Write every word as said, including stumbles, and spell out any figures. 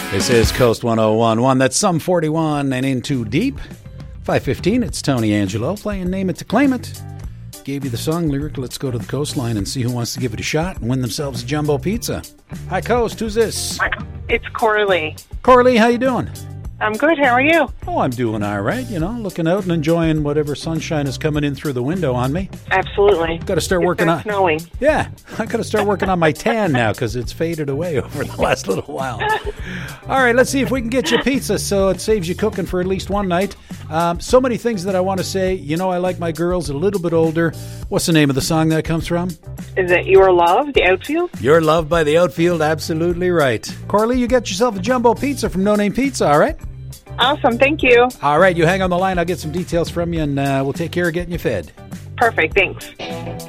This is Coast one oh one one. That's Sum forty-one and In Too Deep. five fifteen, it's Tony Angelo playing Name It to Claim It. Gave you the song lyric. Let's go to the coastline and see who wants to give it a shot and win themselves a jumbo pizza. Hi, Coast. Who's this? It's Coralie. Coralie, how you doing? I'm good. How are you? Oh, I'm doing all right. You know, looking out and enjoying whatever sunshine is coming in through the window on me. Absolutely. Got to start It's working on. snowing. Yeah, I got to start working on my tan now because it's faded away over the last little while. All right, let's see if we can get you pizza so it saves you cooking for at least one night. Um, so many things that I want to say. You know, I like my girls a little bit older. What's the name of the song that comes from? Is it Your Love, The Outfield? Your Love by The Outfield. Absolutely right. Coralie, you get yourself a jumbo pizza from No Name Pizza, all right? Awesome. Thank you. All right, you hang on the line. I'll get some details from you, and uh, we'll take care of getting you fed. Perfect. Thanks.